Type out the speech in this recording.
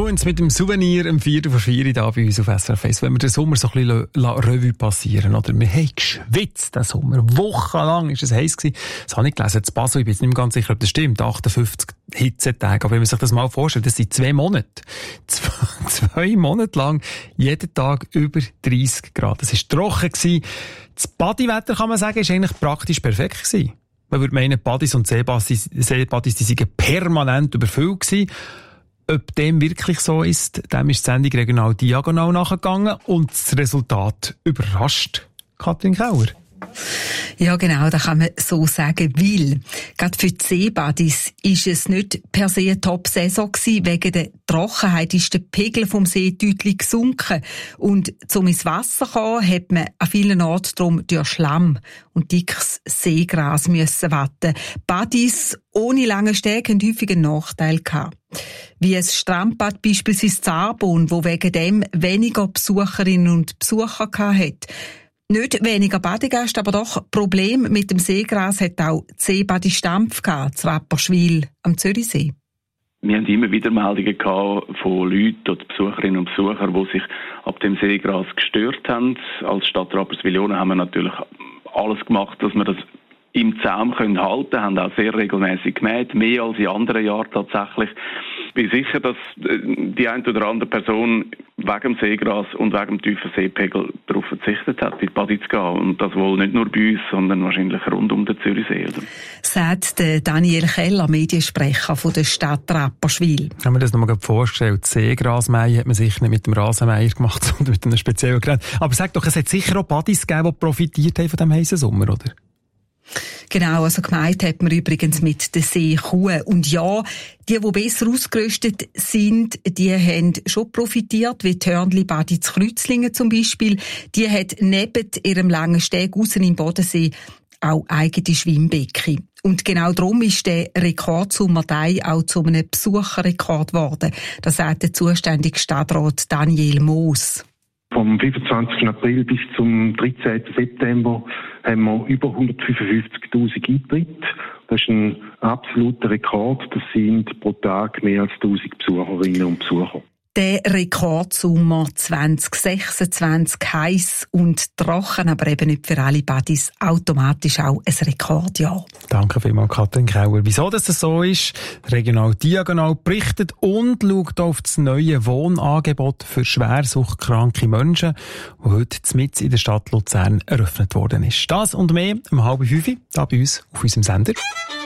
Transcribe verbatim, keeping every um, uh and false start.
Influence mit dem Souvenir am Viertel vor vier da bei uns auf S R F eins. Wenn wir den Sommer so ein bisschen la, la Revue passieren, oder? Wir haben geschwitzt den Sommer. Wochenlang war es heiß gewesen. Das habe ich gelesen. In Basel, ich bin jetzt nicht mehr ganz sicher, ob das stimmt. achtundfünfzig Hitzetage. Aber wenn man sich das mal vorstellt, das sind zwei Monate. Zwei, zwei Monate lang, jeden Tag über dreissig Grad. Es war trocken gewesen. Das Bodywetter, kann man sagen, ist eigentlich praktisch perfekt gewesen. Man würde meinen, Badis und Seebadis, Seebadis, die seien permanent überfüllt gewesen. Ob dem wirklich so ist, dem ist die Sendung regional diagonal nachgegangen und das Resultat überrascht. Katrin Kauer. Ja, genau, das kann man so sagen, weil gerade für die Seebadis ist es nicht per se eine Top-Saison gewesen. Wegen der Trockenheit ist der Pegel vom See deutlich gesunken. Und zum ins Wasser zu kommen, hat man an vielen Orten drum durch Schlamm und dickes Seegras müssen warten. Badis ohne lange Steg haben häufig einen Nachteil gehabt. Wie ein Strandbad beispielsweise Zarbon, wo wegen dem weniger Besucherinnen und Besucher hatte. Nicht weniger Badegäste, aber doch Problem mit dem Seegras hat auch die Seebadi Stampf gehabt, zu Rapperswil am Zürichsee. Wir haben immer wieder Meldungen gehabt von Leuten oder Besucherinnen und Besuchern, die sich ab dem Seegras gestört haben. Als Stadt Rapperswil haben wir natürlich alles gemacht, dass wir das im Zaum können halten, haben auch sehr regelmäßig gemäht, mehr als in anderen Jahren tatsächlich. Ich bin sicher, dass die eine oder andere Person wegen dem Seegras und wegen dem tiefen Seepegel darauf verzichtet hat, in die Badi zu gehen. Und das wohl nicht nur bei uns, sondern wahrscheinlich rund um den Zürichsee. Oder? Sagt der Daniel Keller, Mediensprecher von der Stadt Rapperswil. Haben wir das noch mal vorgestellt? Seegrasmähen hat man sicher nicht mit dem Rasenmäher gemacht, sondern mit einem speziellen Gerät. Aber sag doch, es hat sicher auch Badis gegeben, die profitiert haben von diesem heißen Sommer, oder? Genau, also gemeint hat man übrigens mit den Seekuhen. Und ja, die, die besser ausgerüstet sind, die haben schon profitiert, wie die Hörnli-Badi zu Kreuzlingen zum Beispiel. Die hat neben ihrem langen Steg aussen im Bodensee auch eigene Schwimmbecken. Und genau darum ist der Rekord Summerdei auch zu einem Besucherrekord geworden. Das sagt der zuständige Stadtrat Daniel Moos. Vom fünfundzwanzigsten April bis zum dreizehnten September haben wir über hundertfünfundfünfzigtausend Eintritte. Das ist ein absoluter Rekord. Das sind pro Tag mehr als tausend Besucherinnen und Besucher. Der Rekordsommer zwanzig sechsundzwanzig heiß und trocken, aber eben nicht für alle Badis automatisch auch ein Rekordjahr. Danke vielmals, Katrin Kauer. Wieso das so ist, regional diagonal berichtet und schaut auf das neue Wohnangebot für schwersuchtkranke Menschen, das heute mitten in der Stadt Luzern eröffnet worden ist. Das und mehr um halb fünf, da bei uns auf unserem Sender.